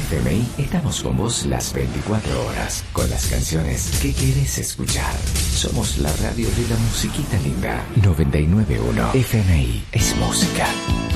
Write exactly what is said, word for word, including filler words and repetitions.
F M I estamos con vos las veinticuatro horas, con las canciones que querés escuchar. Somos la radio de la musiquita linda. noventa y nueve punto uno F M I es música.